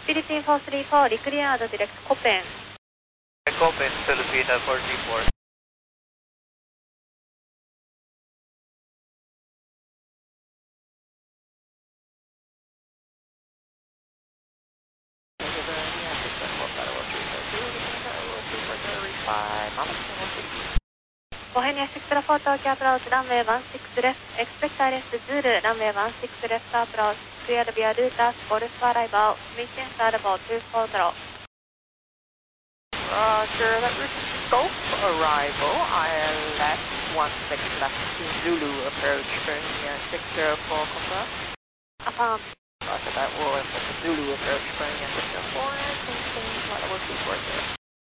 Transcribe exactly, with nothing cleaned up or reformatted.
Philippine four three four, declared direct Copen. Copen, Filipina four three four. Bohemia six zero four Tokyo approach, runway one six left, expect I left Zulu, runway one six left approach, cleared via Lutas, Golf arrival, maintain starboard two four zero. Roger, that was Gulf arrival, I left one six left to Zulu approach, Bohemia six zero four, confirm. Affirm. Roger, that will, Zulu approach, Bohemia six zero four, and maintain flight level two four zero.